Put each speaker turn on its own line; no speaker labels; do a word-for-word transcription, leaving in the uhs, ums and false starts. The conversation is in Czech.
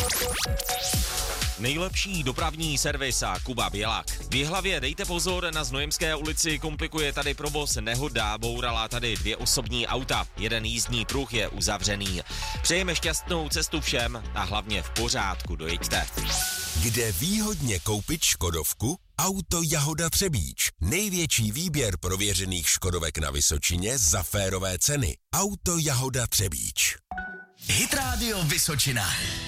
Nejlepší dopravní servis a Kuba Bělak. V Jihlavě dejte pozor, na Znojemské ulici komplikuje tady provoz nehoda, bourala tady dvě osobní auta, jeden jízdní pruh je uzavřený. Přejeme šťastnou cestu všem a hlavně v pořádku dojeďte.
Kde výhodně koupit škodovku? Auto Jahoda Třebíč. Největší výběr prověřených škodovek na Vysočině za férové ceny. Auto Jahoda Třebíč.
Hit Radio Vysočina.